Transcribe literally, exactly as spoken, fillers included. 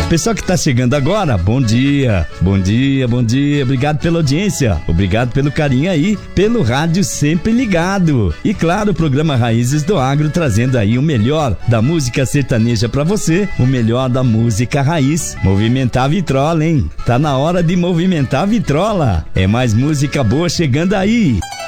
Pessoal que tá chegando agora, bom dia, bom dia, bom dia, obrigado pela audiência, obrigado pelo carinho aí, pelo rádio sempre ligado. E claro, o programa Raízes do Agro trazendo aí o melhor da música sertaneja pra você, o melhor da música raiz. Movimentar a vitrola, hein? Tá na hora de movimentar a vitrola. É mais música boa chegando aí.